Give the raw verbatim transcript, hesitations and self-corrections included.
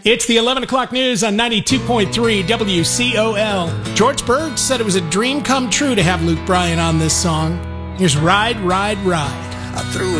It's the eleven o'clock news on ninety-two point three W C O L. George Bird said it was a dream come true to have Luke Bryan on this song. Here's Ride, Ride, Ride. I threw